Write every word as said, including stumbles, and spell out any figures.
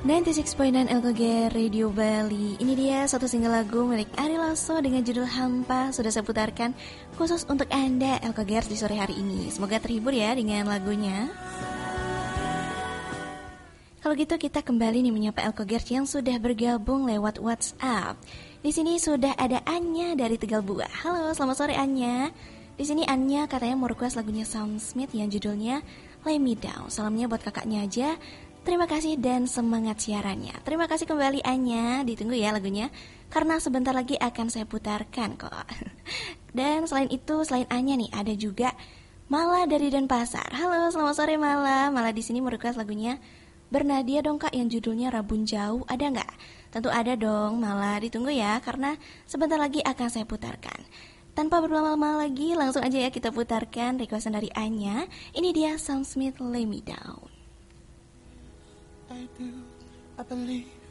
sembilan puluh enam koma sembilan L K G Radio Bali. Ini dia satu single lagu milik Ari Lasso dengan judul Hampa. Sudah saya putarkan khusus untuk Anda L K G R di sore hari ini. Semoga terhibur ya dengan lagunya. Kalau gitu kita kembali nih menyapa L K G R yang sudah bergabung lewat WhatsApp. Di sini sudah ada Anya dari Tegal Buah. Halo, selamat sore Anya. Di sini Anya katanya mau request lagunya Sam Smith yang judulnya Lay Me Down. Salamnya buat kakaknya aja. Terima kasih dan semangat siarannya. Terima kasih kembali Anya. Ditunggu ya lagunya, karena sebentar lagi akan saya putarkan kok. Dan selain itu, selain Anya nih, ada juga Mala dari Denpasar. Halo, selamat sore Mala. Mala di sini mau request lagunya Bernadia dong kak yang judulnya Rabun Jauh. Ada nggak? Tentu ada dong Mala. Ditunggu ya, karena sebentar lagi akan saya putarkan. Tanpa berlama-lama lagi, langsung aja ya kita putarkan requestan dari Anya. Ini dia Sam Smith Lay Me Down. I do, I believe